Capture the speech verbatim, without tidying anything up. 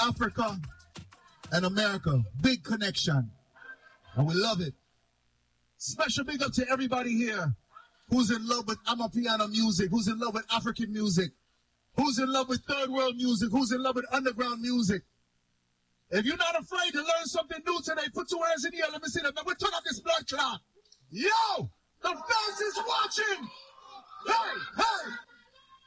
Africa and America. Big connection. And we love it. Special big up to everybody here who's in love with Amapiano music, who's in love with African music, who's in love with third world music, who's in love with underground music. If you're not afraid to learn something new today, put two hands in the air. Let me see that. We'll turn off this blood clot. Yo! The fans is watching! Hey! Hey!